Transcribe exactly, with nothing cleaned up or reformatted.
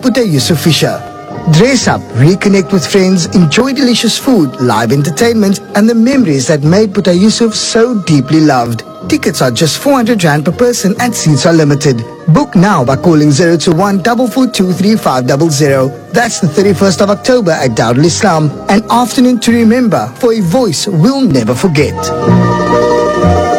Puta Yusuf Fisher. Dress up, reconnect with friends, enjoy delicious food, live entertainment, and the memories that made Puta Yusuf so deeply loved. Tickets are just four hundred rand per person and seats are limited. Book now by calling zero two one, four four two, three five zero zero. That's the thirty-first of October at Darul Islam. An afternoon to remember, for a voice we'll never forget.